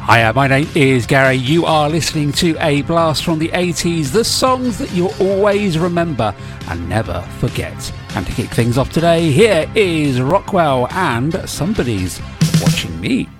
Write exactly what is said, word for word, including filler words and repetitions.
Hiya, my name is Gary. You are listening to a blast from the eighties, the songs that you'll always remember and never forget. And to kick things off today, here is Rockwell and Somebody's Watching Me.